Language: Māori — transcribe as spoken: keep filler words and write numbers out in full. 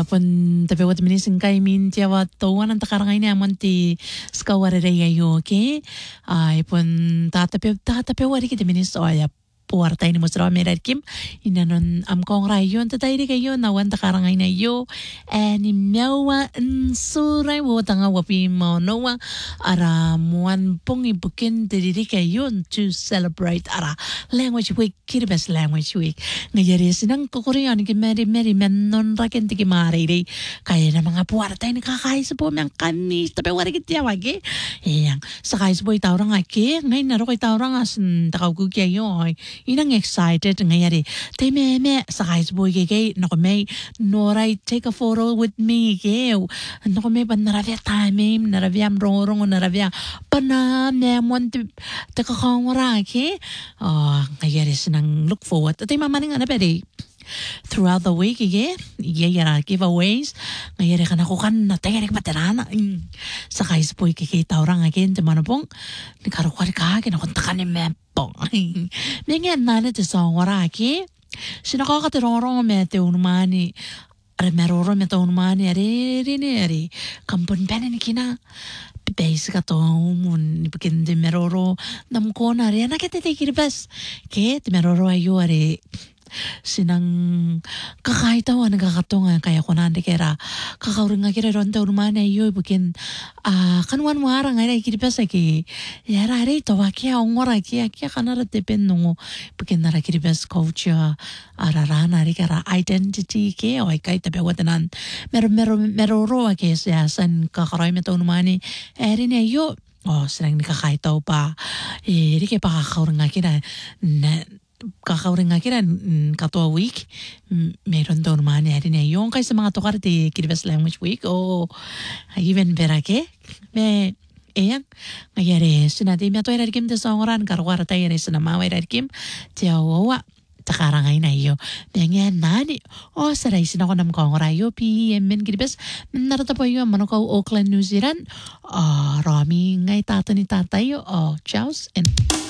pun tapi wat minis singkai min tiawa tawan ang takarangay na amon ti skaware yayo ke ay pun tatape tatape wari kita minis oya puwartay ni Musra Merar Kim inanon am kong rayon tatay di kayo nawan takarangay na yo ani mewa nsuray wo tanga wapi mo noa ara muan pong ibukin diri kayo to celebrate ara language week Kiribati language week ngayari sinang kukuryan ki meri meri menon raken tiki mariri kaya na mga puwartay ni kakais po mang kanis tapi wari kita wagi yang sakais po itawrang aki ngay naro kay tawrang as takaw ko kayo inang excited ngayari tay me me sakay boy kay nako may noray take a photo with me kay nako may pan naravya time naravya rorong naravya pana me mon te ka kongora kay oh ngayari sinang look forward tay mamaning ana pwede throughout the week again yeah giveaways ngayari ka nakukan na tayo nagmaterana sakay boy kay tawrang again te manapong nikarukwar ka kinakuntakan ni me pong nengen nana te songora ki sinakakatirorong mete unmani are meroro mete unmani are rini are kampun pene ni kina base ka to mun bikin de meroro namkona are nakete te Kiribati ke te meroro ayo are sinang kakaitawa nagkakatunga kaya ko nande kera kakauring nga kira ronta urmana iyo bukin ah kanwan mo ara nga Kiribati ki yara re to wakia ongora kia kia kanara depend nungo bukin nara Kiribati culture ara rana ri kara identity ke o kai tabe watanan mero mero mero ro ke sa san kakaroy meto urmani erin iyo oh sinang nikakaitaw pa eh ri ke pa kakauring nga kira na kakauring nga kira katwa week meron daw naman yan na yung kay sa mga tukar di Kiribati language week o even vera ke me ayan ngayari sinati mi atoy rarkim de songoran karwara tayo rin sa namaway rarkim tiyawawa takarangay na iyo dengan nani o saray sinako nam kongorayo P M N Kiribati narata po iyo manakaw Auckland New Zealand rami ngay tato ni tatayo o chows and